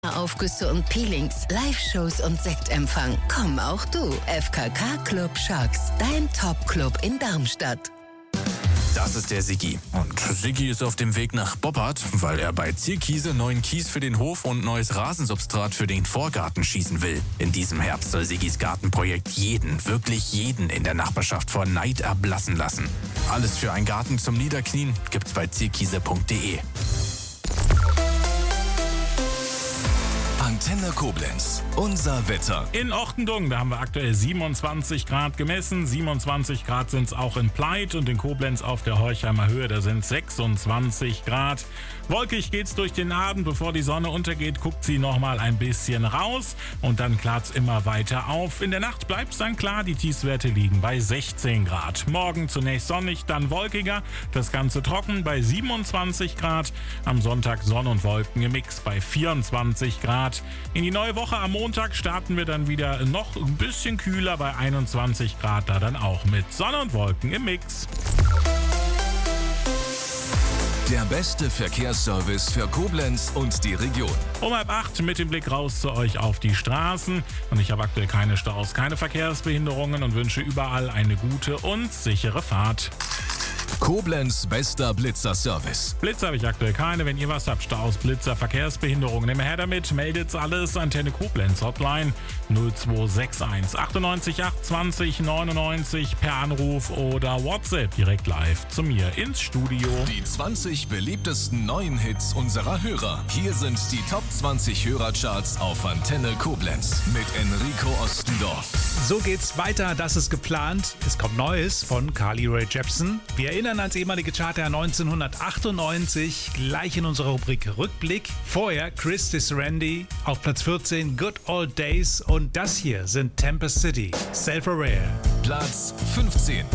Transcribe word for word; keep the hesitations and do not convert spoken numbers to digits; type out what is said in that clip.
Aufgüsse und Peelings, Live-Shows und Sektempfang. Komm auch du, F K K Club Sharks, dein Top-Club in Darmstadt. Das ist der Siggi. Und Siggi ist auf dem Weg nach Boppard, weil er bei Zierkiese neuen Kies für den Hof und neues Rasensubstrat für den Vorgarten schießen will. In diesem Herbst soll Siggis Gartenprojekt jeden, wirklich jeden in der Nachbarschaft vor Neid erblassen lassen. Alles für einen Garten zum Niederknien gibt's bei zierkiese punkt de. Antenne Koblenz, unser Wetter. In Ochtendung, da haben wir aktuell siebenundzwanzig Grad gemessen. siebenundzwanzig Grad sind es auch in Pleit und in Koblenz auf der Horchheimer Höhe, da sind sechsundzwanzig Grad. Wolkig geht's durch den Abend, bevor die Sonne untergeht, guckt sie nochmal ein bisschen raus und dann klart's immer weiter auf. In der Nacht bleibt's dann klar, die Tiefstwerte liegen bei sechzehn Grad. Morgen zunächst sonnig, dann wolkiger, das Ganze trocken bei siebenundzwanzig Grad. Am Sonntag Sonne und Wolken im Mix bei vierundzwanzig Grad. In die neue Woche am Montag starten wir dann wieder noch ein bisschen kühler bei einundzwanzig Grad, da dann auch mit Sonne und Wolken im Mix. Der beste Verkehrsservice für Koblenz und die Region. Um halb acht mit dem Blick raus zu euch auf die Straßen. Und ich habe aktuell keine Staus, keine Verkehrsbehinderungen und wünsche überall eine gute und sichere Fahrt. Koblenz bester Blitzer-Service. Blitzer habe ich aktuell keine. Wenn ihr was habt, Staus, Blitzer, Verkehrsbehinderungen, immer her damit. Meldet's alles. Antenne Koblenz Hotline null zwei sechs eins achtundneunzig achtundzwanzig neunundneunzig per Anruf oder WhatsApp direkt live zu mir ins Studio. Die zwanzig beliebtesten neuen Hits unserer Hörer. Hier sind die Top zwanzig Hörercharts auf Antenne Koblenz mit Enrico Ostendorf. So geht's weiter, das ist geplant. Es kommt Neues von Carly Rae Jepsen. Wir erinnern ans ehemalige Charter neunzehnhundertachtundneunzig, gleich in unserer Rubrik Rückblick. Vorher Chris Randy auf Platz vierzehn, Good Old Days und das hier sind Tempest City, Self-Aware. Platz fünfzehn.